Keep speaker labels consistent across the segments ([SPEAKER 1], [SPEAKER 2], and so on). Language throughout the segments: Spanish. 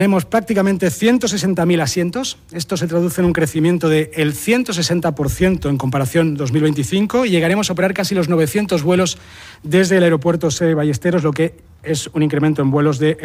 [SPEAKER 1] Tenemos prácticamente 160.000 asientos. Esto se traduce en un crecimiento del 160% en comparación 2025 y llegaremos a operar casi los 900 vuelos desde el aeropuerto Sede Ballesteros, lo que es un incremento en vuelos del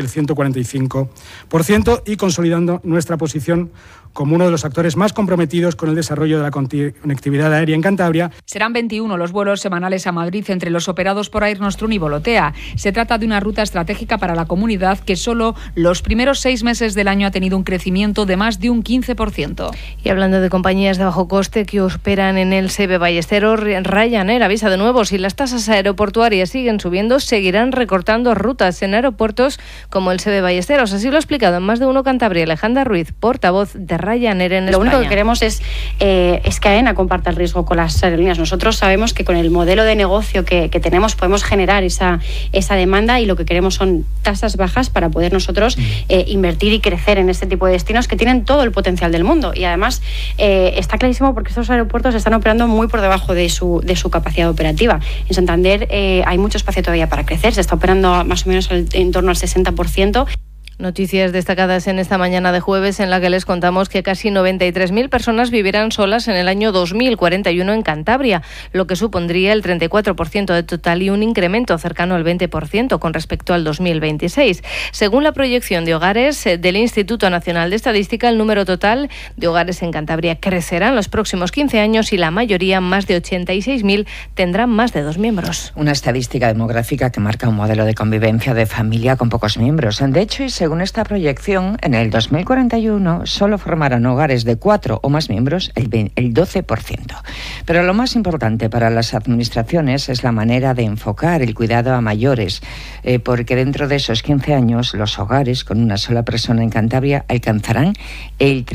[SPEAKER 1] 145% y consolidando nuestra posición como uno de los actores más comprometidos con el desarrollo de la conectividad aérea en Cantabria.
[SPEAKER 2] Serán 21 los vuelos semanales a Madrid entre los operados por Air Nostrum y Volotea. Se trata de una ruta estratégica para la comunidad que solo los primeros 6 meses del año ha tenido un crecimiento de más de un 15%.
[SPEAKER 3] Y hablando de compañías de bajo coste que operan en el Sede Ballesteros, Ryanair avisa de nuevo, si las tasas aeroportuarias siguen subiendo, seguirán recortando rutas en aeropuertos como el Sede Ballesteros. Así lo ha explicado en Más de Uno Cantabria Alejandra Ruiz, portavoz de Ryanair en España.
[SPEAKER 4] Lo único que queremos es que AENA comparta el riesgo con las aerolíneas. Nosotros sabemos que con el modelo de negocio que tenemos podemos generar esa demanda y lo que queremos son tasas bajas para poder nosotros invertir y crecer en este tipo de destinos que tienen todo el potencial del mundo. Y además está clarísimo porque estos aeropuertos están operando muy por debajo de su capacidad operativa. En Santander hay mucho espacio todavía para crecer, se está operando más o menos en torno al 60%.
[SPEAKER 3] Noticias destacadas en esta mañana de jueves en la que les contamos que casi 93.000 personas vivirán solas en el año 2041 en Cantabria, lo que supondría el 34% del total y un incremento cercano al 20% con respecto al 2026. Según la proyección de hogares del Instituto Nacional de Estadística, el número total de hogares en Cantabria crecerá en los próximos 15 años y la mayoría, más de 86.000, tendrán más de 2 miembros.
[SPEAKER 5] Una estadística demográfica que marca un modelo de convivencia de familia con pocos miembros. De hecho, y según esta proyección, en el 2041 solo formarán hogares de 4 o más miembros el 12%. Pero lo más importante para las administraciones es la manera de enfocar el cuidado a mayores, porque dentro de esos 15 años los hogares con una sola persona en Cantabria alcanzarán el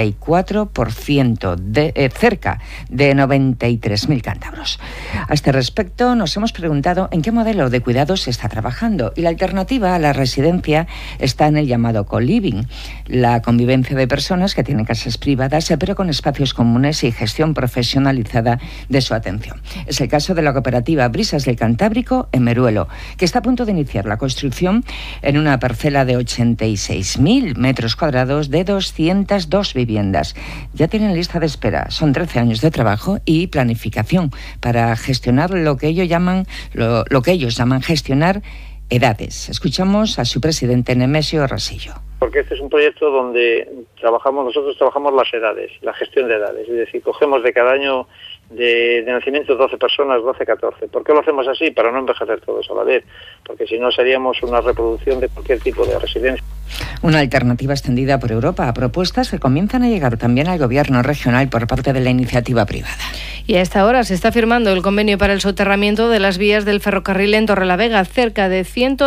[SPEAKER 5] 34%, cerca de 93.000 cántabros. A este respecto nos hemos preguntado en qué modelo de cuidados se está trabajando y la alternativa a la residencia está en el llamado co-living, la convivencia de personas que tienen casas privadas pero con espacios comunes y gestión profesionalizada de su atención. Es el caso de la cooperativa Brisas del Cantábrico en Meruelo, que está a punto de iniciar la construcción en una parcela de 86.000 metros cuadrados de 202 viviendas. Ya tienen lista de espera, son 13 años de trabajo y planificación para gestionar lo que ellos llaman gestionar edades. Escuchamos a su presidente, Nemesio Rasillo.
[SPEAKER 6] Porque este es un proyecto donde nosotros trabajamos las edades, la gestión de edades. Es decir, cogemos de cada año de nacimiento 12 personas, 12, 14. ¿Por qué lo hacemos así? Para no envejecer todos a la vez, porque si no seríamos una reproducción de cualquier tipo de residencia.
[SPEAKER 5] Una alternativa extendida por Europa a propuestas que comienzan a llegar también al gobierno regional por parte de la iniciativa privada.
[SPEAKER 3] Y a esta hora se está firmando el convenio para el soterramiento de las vías del ferrocarril en Torrelavega, cerca de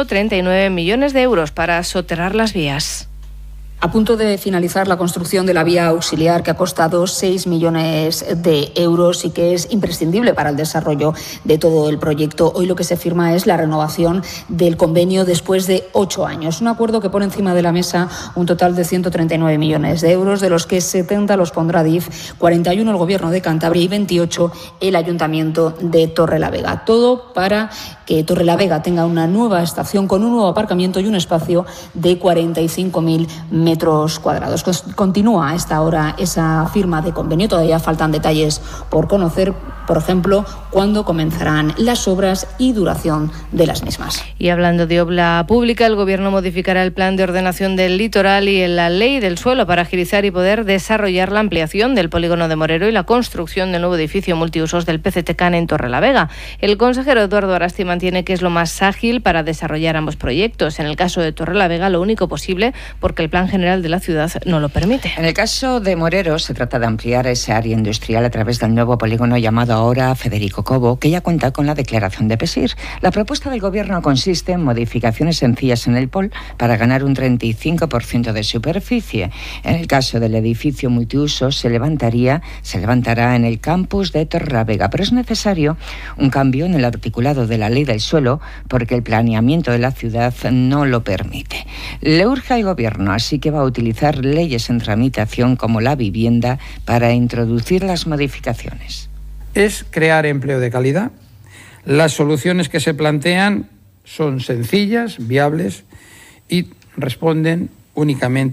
[SPEAKER 3] 139 millones de euros para soterrar las vías.
[SPEAKER 2] A punto de finalizar la construcción de la vía auxiliar que ha costado 6 millones de euros y que es imprescindible para el desarrollo de todo el proyecto. Hoy lo que se firma es la renovación del convenio después de 8 años. Un acuerdo que pone encima de la mesa un total de 139 millones de euros, de los que 70 los pondrá DIF, 41 el Gobierno de Cantabria y 28 el Ayuntamiento de Torrelavega. Todo para que Torrelavega tenga una nueva estación con un nuevo aparcamiento y un espacio de 45.000 metros cuadrados. Continúa a esta hora esa firma de convenio. Todavía faltan detalles por conocer, por ejemplo, cuándo comenzarán las obras y duración de las mismas.
[SPEAKER 3] Y hablando de obra pública, el Gobierno modificará el plan de ordenación del litoral y la ley del suelo para agilizar y poder desarrollar la ampliación del polígono de Morero y la construcción del nuevo edificio multiusos del PCTCAN en Torrelavega. El consejero Eduardo Arasti mantiene que es lo más ágil para desarrollar ambos proyectos. En el caso de Torrelavega, lo único posible porque el Plan General de la ciudad no lo permite.
[SPEAKER 5] En el caso de Morero, se trata de ampliar esa área industrial a través del nuevo polígono llamado ahora Federico Cobo, que ya cuenta con la declaración de PESIR. La propuesta del Gobierno consiste en modificaciones sencillas en el POL para ganar un 35% de superficie. En el caso del edificio multiuso, se levantará en el campus de Torrelavega, pero es necesario un cambio en el articulado de la ley del suelo porque el planeamiento de la ciudad no lo permite. Le urge al Gobierno, así que va a utilizar leyes en tramitación como la vivienda para introducir las modificaciones.
[SPEAKER 7] Es crear empleo de calidad. Las soluciones que se plantean son sencillas, viables y responden únicamente